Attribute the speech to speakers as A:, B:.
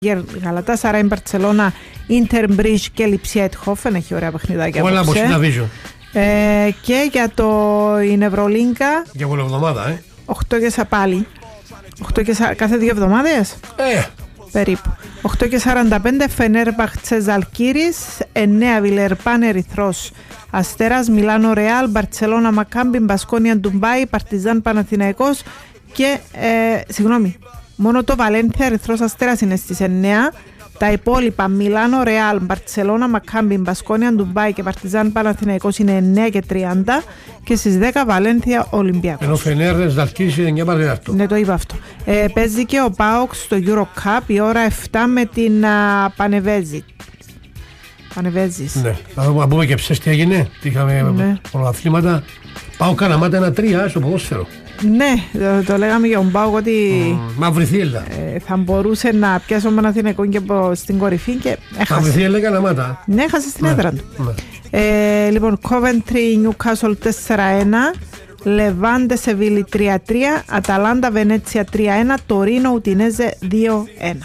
A: Γαλατάσαράι, Μπαρτσελώνα, Ίντερ Μπρίζ και Λιψία Ετχόφεν. Έχει ωραία παιχνιδάκια.
B: Όλα από συναβίζω.
A: Και για την Ευρωλίγκα.
B: Για εβδομάδα,
A: 8 και πάλι. 8 και κάθε 2 εβδομάδες. Περίπου. 8 και 45 Φενέρμπαχτσε Ζαλκύρης, 9 Βιλερπάν Ερυθρός Αστέρας, Μιλάνο Ρεάλ, Μπαρτσελώνα Μακάμπι, Μπασκόνια Ντουμπάι, Παρτιζάν Παναθηναϊκός και συγγνώμη, μόνο το Βαλένθια Ερυθρός Αστέρας είναι στις 9. Τα υπόλοιπα Μιλάνο Ρεάλ, Μπαρτσελώνα Μακάμπι, Μπασκόνια Ντουμπάι και Παρτιζάν Παναθηναϊκός είναι 9 και 30 και στις 10 Βαλένθια Ολυμπιακός.
B: Ενώ Φενέρ Ζαλκύρης είναι 9 παρατέταρτο.
A: Ναι, το είπα αυτό. Παίζει και ο ΠΑΟΚ στο Euro Cup η ώρα 7 με την Πανεβέζης.
B: Ναι, να πούμε και ψες τι έγινε. Είχαμε πολλά αθλήματα. Πάω Καναμάτα 1-3 στο ποδόσφαιρο.
A: Ναι, το λέγαμε για τον ΠΑΟΚ ότι
B: Μαύρη Θύελα.
A: θα μπορούσε να πιάσει ο Παναθηναϊκός και στην κορυφή και έχασε.
B: Μαύρη Θύελα Καναμάτα.
A: Ναι, έχασε στην έδρα του. Λοιπόν, Coventry Newcastle 4-1, Λεβάντε Σεβίλη 3-3, Αταλάντα Βενέτσια 3-1, Τωρίνο Ουτινέζε 2-1.